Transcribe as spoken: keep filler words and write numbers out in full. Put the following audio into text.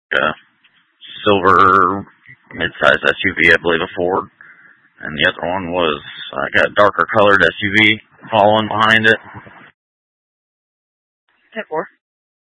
a silver mid-size S U V, I believe, a Ford. And the other one was like a darker colored S U V following behind it. ten four.